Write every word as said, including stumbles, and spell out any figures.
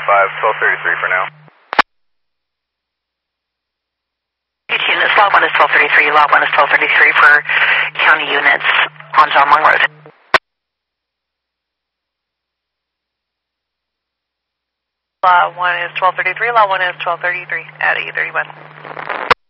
five, twelve thirty-three for now. Each units, log one is twelve thirty-three, log one is twelve thirty-three for county units on John Long Road. Law one is twelve thirty-three, Law one is twelve thirty-three at E thirty-one.